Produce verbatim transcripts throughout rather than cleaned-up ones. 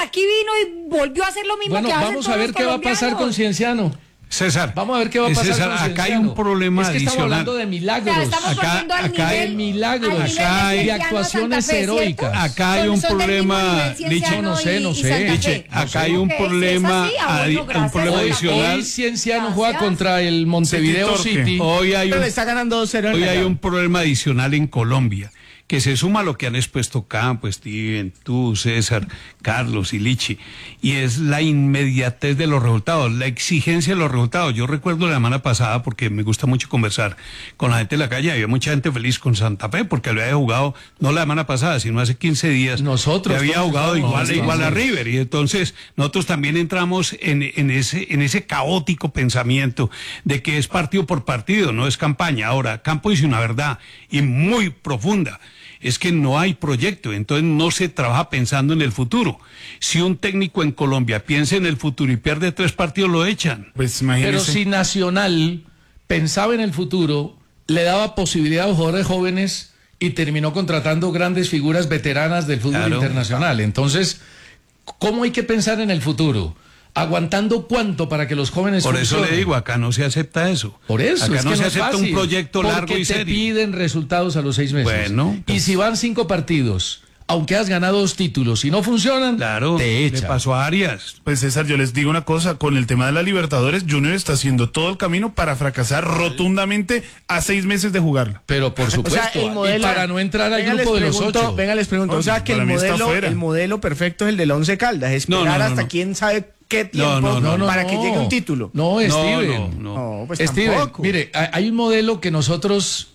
aquí vino y volvió a hacer lo mismo bueno, que hacen vamos todos a ver los qué va a pasar con Cienciano. César, Vamos a ver qué va a pasar César, con acá Cienciano. hay un problema es que adicional. Estamos hablando de milagros. O sea, estamos Acá- poniendo al acá nivel, hay milagros, al nivel acá hay de y Cienciano a actuaciones Santa Fe, ¿cierto? heroicas. Acá hay Son- un son del mismo problema, nivel Cienciano no sé, y- no y sé. Santa Fe. Diche, acá hay un Ok, si es problema, así, ah, adi- bueno, un gracias, problema Santa Fe. adicional. Hoy Cienciano Gracias. juega contra el Montevideo City City. Torque. Hoy hay Pero un, le está ganando dos cero en hoy la hay llave. un problema adicional en Colombia, que se suma a lo que han expuesto Campo, Steven, tú, César, Carlos y Lichi, y es la inmediatez de los resultados, la exigencia de los resultados. Yo recuerdo la semana pasada, porque me gusta mucho conversar con la gente de la calle, había mucha gente feliz con Santa Fe, porque lo había jugado, no la semana pasada, sino hace quince días. Nosotros le había todos jugado estamos igual, felices. igual a River, y entonces nosotros también entramos en, en, ese, en ese caótico pensamiento de que es partido por partido, no es campaña. Ahora, Campo dice una verdad, y muy profunda, es que no hay proyecto, entonces no se trabaja pensando en el futuro. Si un técnico en Colombia piensa en el futuro y pierde tres partidos, lo echan. Pues Pero imagínese. si Nacional pensaba en el futuro, le daba posibilidad a los jugadores jóvenes y terminó contratando grandes figuras veteranas del fútbol Claro. internacional. Entonces, ¿cómo hay que pensar en el futuro? ¿Aguantando cuánto para que los jóvenes Por eso funcionen? le digo, acá no se acepta eso. Por eso, acá es no que se no es acepta fácil, un proyecto porque largo y te serio. piden resultados a los seis meses. Bueno, y pues- si van cinco partidos, aunque has ganado dos títulos y no funcionan, Claro, te le echan. pasó a Arias. Pues César, yo les digo una cosa, con el tema de la Libertadores, Junior está haciendo todo el camino para fracasar rotundamente a seis meses de jugarla. Pero por O supuesto, sea, el modelo, y para no entrar al venga, grupo de les los pregunto- ocho. Venga, les pregunto, No, o sea que el para mí está modelo, fuera. el modelo perfecto es el del Once Caldas, esperar No, no, no, hasta no. quién sabe qué tiempo no, no, no, para no. que llegue un título. No, Steven. no, no. No, pues Steven, tampoco. mire, hay hay un modelo que nosotros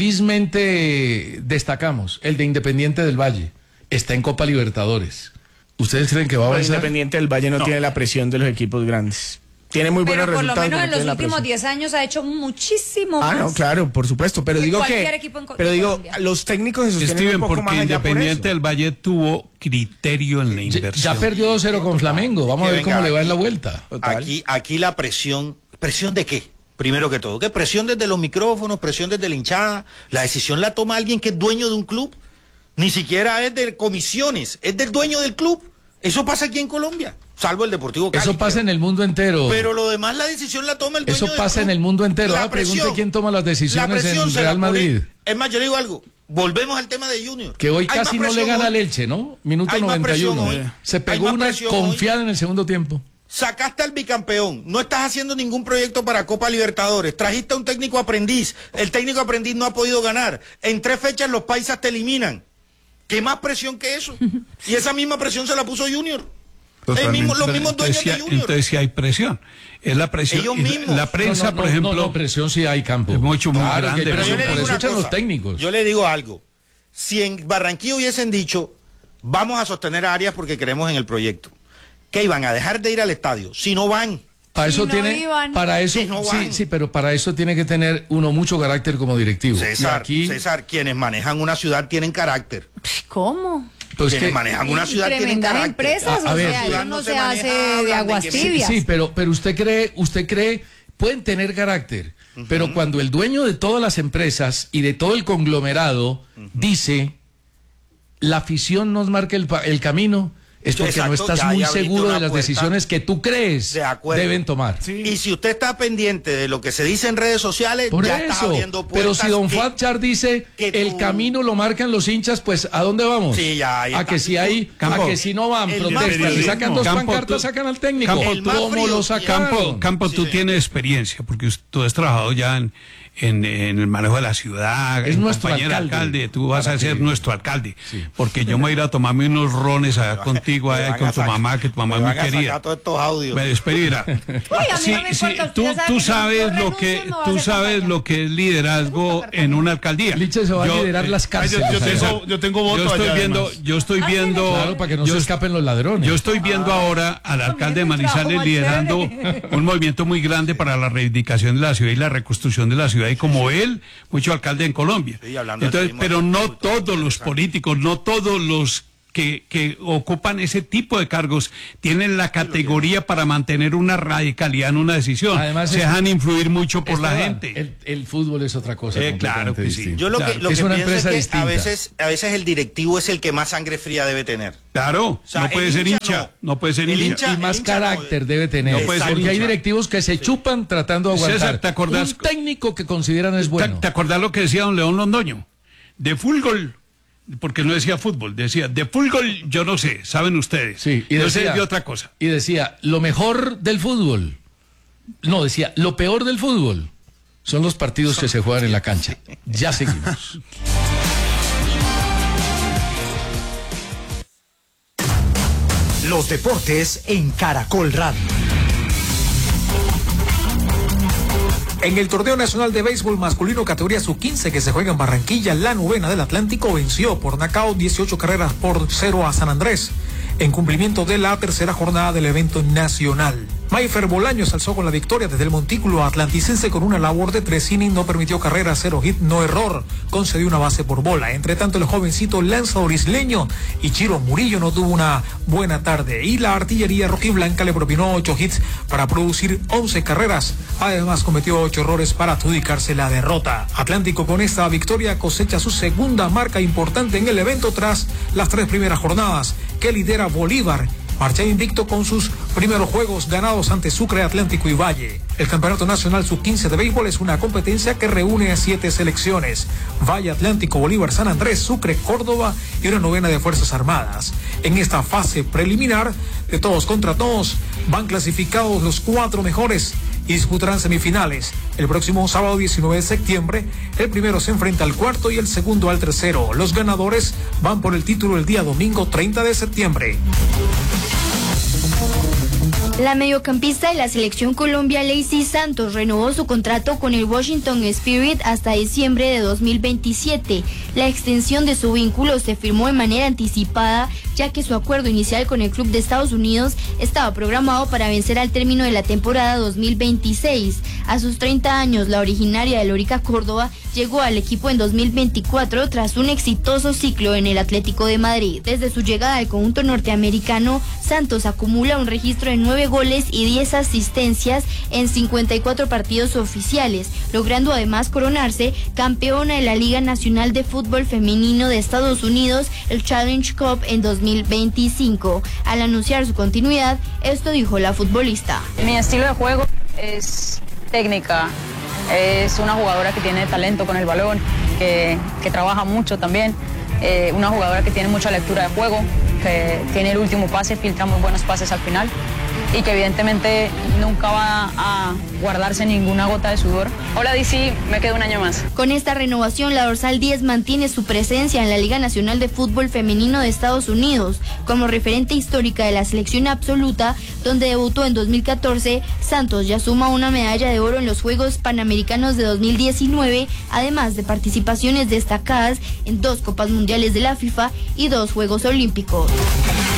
felizmente destacamos, el de Independiente del Valle. Está en Copa Libertadores. ¿Ustedes creen que va a Pero avanzar? Independiente del Valle no, tiene la presión de los equipos grandes. Tiene muy buenos Pero por lo resultados. menos pero en no los tiene la últimos presión. diez años ha hecho muchísimo Ah, más. no, claro, por supuesto, pero que digo cualquier que equipo en Co- pero de digo, Colombia. los técnicos se sostienen Steven, un poco porque más allá por Independiente eso. del Valle tuvo criterio en la Ya, inversión. ya perdió dos cero con Flamengo. Vamos a Que ver cómo venga, le va en la aquí- vuelta. Total. Aquí, aquí la presión, ¿presión de qué? Primero que todo, ¿qué presión desde los micrófonos, presión desde la hinchada? La decisión la toma alguien que es dueño de un club. Ni siquiera es de comisiones, es del dueño del club. Eso pasa aquí en Colombia, salvo el Deportivo Cali. Eso pasa en el mundo entero. Pero lo demás, la decisión la toma el dueño Eso del pasa club. en el mundo entero. La Ah, pregunte presión- quién toma las decisiones la presión en se la Real pone- Madrid. Es más, yo le digo algo. Volvemos al tema de Junior. Que hoy Hay casi más no le presión gana al hoy. Elche, ¿no? Minuto Hay más noventa y uno. presión hoy. Se Hay pegó más una presión hoy. confiada en el segundo tiempo. Sacaste al bicampeón, no estás haciendo ningún proyecto para Copa Libertadores, trajiste a un técnico aprendiz, el técnico aprendiz no ha podido ganar, en tres fechas los paisas te eliminan. ¿Qué más presión que eso? Y esa misma presión se la puso Junior. El mismo, los mismos dueños entonces, de sí- Junior. entonces sí hay presión. Es la presión. Ellos y la- mismos. La prensa, No, no, por no, ejemplo. No, no, presión sí hay, Campo. Es mucho, muy Claro que hay grande. presión, Pero yo le por digo eso una echan los cosa, técnicos. Yo le digo algo. Si en Barranquilla hubiesen dicho, vamos a sostener a Arias porque creemos en el proyecto, ¿qué iban a dejar de ir al estadio? Si no van. Para Si eso no tiene, iban. para eso, Si no sí, van. sí, pero para eso tiene que tener uno mucho carácter como directivo. César, Y aquí, César, quienes manejan una ciudad tienen carácter. ¿Cómo? pues quienes que- manejan una Y ciudad tienen tremendas carácter. empresas, A- a o ver, sea, ciudad eso no no se se hace maneja, de hablan aguas de que- tibias. Sí, pero, pero usted cree, usted cree, pueden tener carácter, pero cuando el dueño de todas las empresas y de todo el conglomerado dice, la afición nos marca el, pa- el camino, es porque Exacto, no estás ya muy ahí abriste seguro de una las puerta. decisiones que tú crees De acuerdo. deben tomar. Y si usted está pendiente de lo que se dice en redes sociales, Por ya está eso, abriendo pero puertas. si don que- Fatchar dice que el tú- camino lo marcan los hinchas, pues ¿a dónde vamos? Sí, ya, ahí a está. que si hay, Campo, a que si no van, el protestan y periodismo. sacan dos Campo, pancartas, tú- sacan al técnico. Campo, El más ¿Cómo frío, lo y- sacaron? Campo, Campo, Sí, tú señor. tienes experiencia, porque us- tú has trabajado ya en, en, en el manejo de la ciudad, Es en nuestro compañero alcalde. tú vas a ser nuestro alcalde, porque yo me voy a ir a tomarme unos rones allá contigo, Me allá van con a tu sacar- mamá, que tu mamá me es van muy a sacar querida. todos estos audios. Ve, espera, Uy, a mí sí, no me sí, importa, tú, usted sabe tú que yo sabes renuncio, lo que no voy a tú hacer sabes campaña. lo que es liderazgo en una alcaldía. Liche se va Yo, a liderar eh, las Ay, cárceles. yo, yo allá. tengo, yo tengo voto yo estoy allá, viendo, además. yo estoy viendo, Claro, para que no yo, se escapen los ladrones. yo estoy viendo ahora al alcalde de un trabajo Manizales más liderando chévere. un movimiento muy grande para la reivindicación de la ciudad y la reconstrucción de la ciudad, y como él, mucho alcalde en Colombia. Sí, hablando Entonces, del pero turismo, no todos los políticos, no todos los que, que ocupan ese tipo de cargos tienen la categoría para mantener una radicalidad en una decisión. Además, se es- dejan influir mucho por la Esteban, gente. El, el fútbol es otra cosa. Eh, claro completamente que sí. distinta. Yo lo Claro. que, lo Es que una pienso empresa es que distinta. a veces, a veces el directivo es el que más sangre fría debe tener. Claro, O sea, no puede el ser hincha hincha, no, no. puede ser El hincha. hincha- Y más hincha no, carácter debe tener. no puede ser porque hay hincha. directivos que se chupan tratando de César, aguantar. ¿te acordás? Un técnico que consideran es ¿Te- bueno. ¿Te acordás lo que decía don León Londoño? De fútbol, porque no decía fútbol, decía, de fútbol yo no sé, saben ustedes. Sí, y no sé decía, de otra cosa. Y decía, lo mejor del fútbol. No, decía, lo peor del fútbol son los partidos que se juegan en la cancha. Ya seguimos. Los deportes en Caracol Radio. En el Torneo Nacional de Béisbol Masculino categoría sub quince que se juega en Barranquilla, la novena del Atlántico venció por nocaut dieciocho carreras por cero a San Andrés, en cumplimiento de la tercera jornada del evento nacional. Mayfer Bolaños alzó con la victoria desde el montículo atlanticense con una labor de tres innings, no permitió carreras, cero hit, no error, concedió una base por bola. Entre tanto, el jovencito lanzador isleño Ichiro Murillo no tuvo una buena tarde y la artillería rojiblanca le propinó ocho hits para producir once carreras. Además, cometió ocho errores para adjudicarse la derrota. Atlántico con esta victoria cosecha su segunda marca importante en el evento tras las tres primeras jornadas que lidera Bolívar. Marcha invicto con sus primeros juegos ganados ante Sucre, Atlántico y Valle. El Campeonato Nacional sub quince de béisbol es una competencia que reúne a siete selecciones: Valle, Atlántico, Bolívar, San Andrés, Sucre, Córdoba y una novena de Fuerzas Armadas. En esta fase preliminar de todos contra todos van clasificados los cuatro mejores y disputarán semifinales. El próximo sábado diecinueve de septiembre, el primero se enfrenta al cuarto y el segundo al tercero. Los ganadores van por el título el día domingo treinta de septiembre. La mediocampista de la selección Colombia, Lacey Santos, renovó su contrato con el Washington Spirit hasta diciembre de dos mil veintisiete. La extensión de su vínculo se firmó de manera anticipada, ya que su acuerdo inicial con el club de Estados Unidos estaba programado para vencer al término de la temporada dos mil veintiséis. A sus treinta años, la originaria de Lorica, Córdoba, llegó al equipo en dos mil veinticuatro tras un exitoso ciclo en el Atlético de Madrid. Desde su llegada al conjunto norteamericano, Santos acumula un registro de nueve goles y diez asistencias en cincuenta y cuatro partidos oficiales, logrando además coronarse campeona de la Liga Nacional de Fútbol Femenino de Estados Unidos, el Challenge Cup, en dos mil veinticinco. Al anunciar su continuidad, esto dijo la futbolista. Mi estilo de juego es técnica, es una jugadora que tiene talento con el balón, que, que trabaja mucho también, eh, una jugadora que tiene mucha lectura de juego, que tiene el último pase, filtra muy buenos pases al final y que evidentemente nunca va a guardarse ninguna gota de sudor. Hola D C, me quedo un año más. Con esta renovación, la dorsal diez mantiene su presencia en la Liga Nacional de Fútbol Femenino de Estados Unidos. Como referente histórica de la selección absoluta, donde debutó en dos mil catorce, Santos ya suma una medalla de oro en los Juegos Panamericanos de dos mil diecinueve, además de participaciones destacadas en dos Copas Mundiales de la FIFA y dos Juegos Olímpicos.